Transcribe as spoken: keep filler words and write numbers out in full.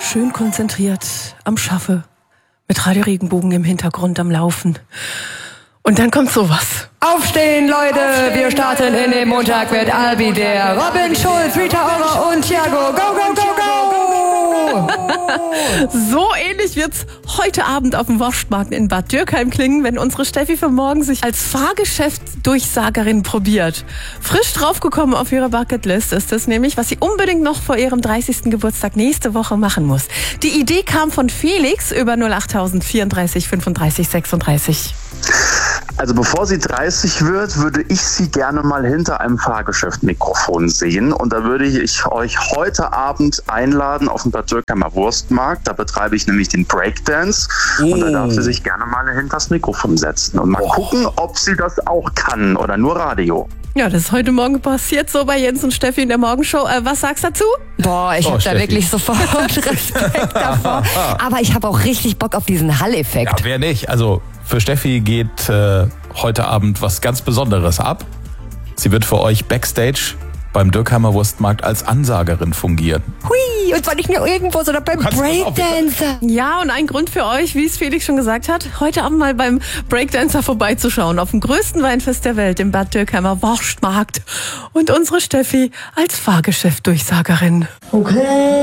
schön konzentriert am Schaffe, mit Radio Regenbogen im Hintergrund am Laufen. Und dann kommt sowas. Aufstehen, Leute! Aufstehen, wir starten Leute. In den Montag mit Albi, der Robin Schulz, Rita Ora und Thiago. Go, go, go, go! So ähnlich wird's heute Abend auf dem Wurstmarkt in Bad Dürkheim klingen, wenn unsere Steffi für morgen sich als Fahrgeschäftsdurchsagerin probiert. Frisch draufgekommen auf ihrer Bucketlist ist es nämlich, was sie unbedingt noch vor ihrem dreißigsten Geburtstag nächste Woche machen muss. Die Idee kam von Felix über null acht vierunddreißig fünfunddreißig sechsunddreißig. Also bevor sie dreißig wird, würde ich sie gerne mal hinter einem Fahrgeschäft-Mikrofon sehen. Und da würde ich euch heute Abend einladen auf den Bad Dürkheimer Wurstmarkt. Da betreibe ich nämlich den Breakdance. Oh. Und da darf sie sich gerne mal hinter das Mikrofon setzen und mal oh. gucken, ob sie das auch kann oder nur Radio. Ja, das ist heute Morgen passiert, so bei Jens und Steffi in der Morgenshow. Äh, was sagst du dazu? Boah, ich oh, habe da Steffi. wirklich sofort Respekt davor. Aber ich habe auch richtig Bock auf diesen Hall-Effekt. Ja, wer nicht? Also für Steffi geht äh, heute Abend was ganz Besonderes ab. Sie wird für euch Backstage beim Dürkheimer Wurstmarkt als Ansagerin fungieren. Hui, und soll ich mir irgendwo so beim Breakdancer? Ja, und ein Grund für euch, wie es Felix schon gesagt hat, heute Abend mal beim Breakdancer vorbeizuschauen. Auf dem größten Weinfest der Welt, im Bad Dürkheimer Wurstmarkt. Und unsere Steffi als Fahrgeschäftdurchsagerin. Okay.